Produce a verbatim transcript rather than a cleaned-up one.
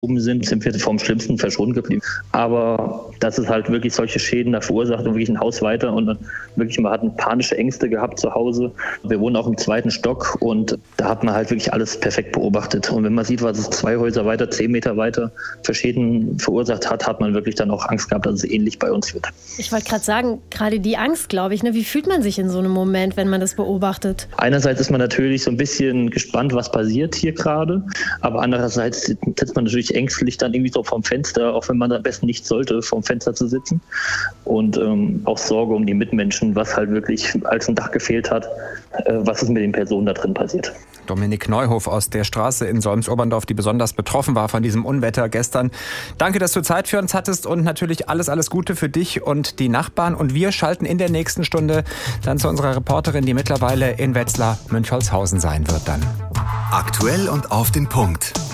oben sind, sind wir vom Schlimmsten verschont geblieben. Aber dass es halt wirklich solche Schäden da verursacht und wirklich ein Haus weiter und dann wirklich, man hat panische Ängste gehabt zu Hause. Wir wohnen auch im zweiten Stock und da hat man halt wirklich alles perfekt beobachtet. Und wenn man sieht, was es zwei Häuser weiter, zehn Meter weiter für Schäden verursacht hat, hat man wirklich dann auch Angst gehabt, dass es ähnlich bei uns wird. Ich wollte gerade sagen, gerade die Angst, glaube ich, ne? Wie fühlt man sich in so einem Moment, wenn man das beobachtet? Einerseits ist man natürlich so ein bisschen gespannt, was passiert hier gerade, aber andererseits sitzt man natürlich ängstlich dann irgendwie so vom Fenster, auch wenn man am besten nicht sollte, vom Fenster zu sitzen. Und ähm, auch Sorge um die Mitmenschen, was halt wirklich, als ein Dach gefehlt hat, äh, was ist mit den Personen da drin passiert. Dominik Neuhof aus der Straße in Solms-Oberndorf, die besonders betroffen war von diesem Unwetter gestern. Danke, dass du Zeit für uns hattest und natürlich alles, alles Gute für dich und die Nachbarn. Und wir schalten in der nächsten Stunde dann zu unserer Reporterin, die mittlerweile in Wetzlar-Münchholzhausen sein wird dann. Aktuell und auf den Punkt.